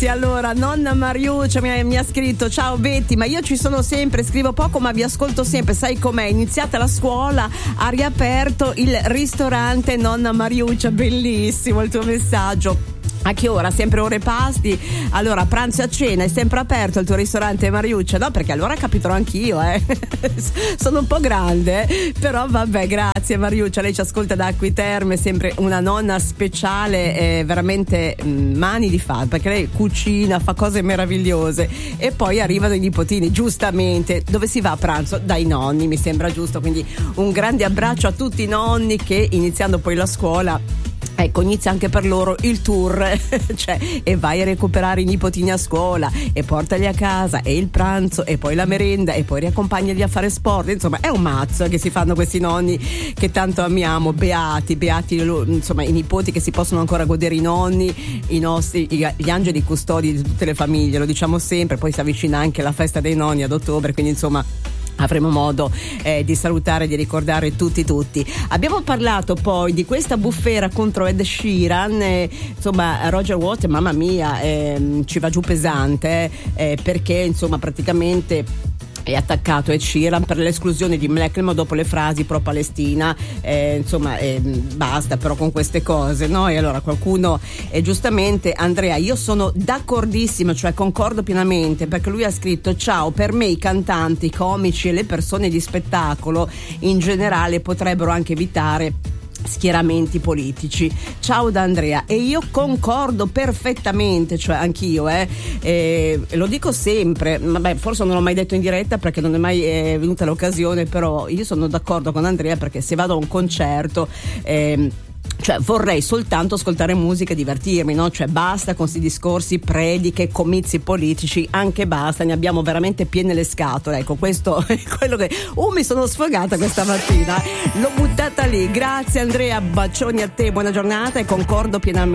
Senti, allora, nonna Mariuccia mi ha scritto: ciao Betty, ma io ci sono sempre, scrivo poco ma vi ascolto sempre, sai com'è? Iniziata la scuola, ha riaperto il ristorante nonna Mariuccia, bellissimo il tuo messaggio. A che ora? Sempre ore pasti? Allora, pranzo e a cena è sempre aperto il tuo ristorante Mariuccia? No, perché allora capiterò anch'io, sono un po' grande, però vabbè, grazie Mariuccia, lei ci ascolta da Acqui Terme, sempre una nonna speciale, veramente mani di fare, perché lei cucina, fa cose meravigliose e poi arrivano i nipotini, giustamente. Dove si va a pranzo? Dai nonni, mi sembra giusto, quindi un grande abbraccio a tutti i nonni che, iniziando poi la scuola, ecco, inizia anche per loro il tour, cioè, e vai a recuperare i nipotini a scuola e portali a casa, e il pranzo e poi la merenda e poi riaccompagnali a fare sport. Insomma, è un mazzo che si fanno questi nonni che tanto amiamo, beati insomma, i nipoti che si possono ancora godere i nonni, gli angeli custodi di tutte le famiglie, lo diciamo sempre. Poi si avvicina anche la festa dei nonni ad ottobre, quindi insomma avremo modo di salutare e di ricordare tutti. Abbiamo parlato poi di questa bufera contro Ed Sheeran, insomma Roger Waters, mamma mia, ci va giù pesante, perché insomma praticamente è attaccato Ed Sheeran per l'esclusione di Macklemore dopo le frasi pro Palestina, insomma basta però con queste cose, no? E allora qualcuno, giustamente, Andrea, io sono d'accordissimo, cioè concordo pienamente, perché lui ha scritto: ciao, per me i cantanti, i comici e le persone di spettacolo in generale potrebbero anche evitare schieramenti politici. Ciao da Andrea. E io concordo perfettamente, cioè anch'io, lo dico sempre, vabbè, forse non l'ho mai detto in diretta perché non è mai venuta l'occasione, però io sono d'accordo con Andrea, perché se vado a un concerto cioè vorrei soltanto ascoltare musica e divertirmi, no? Cioè basta con questi discorsi, prediche, comizi politici, anche basta, ne abbiamo veramente piene le scatole. Ecco, questo è quello che mi sono sfogata questa mattina, l'ho buttata lì. Grazie Andrea, bacioni a te, buona giornata, e concordo pienamente.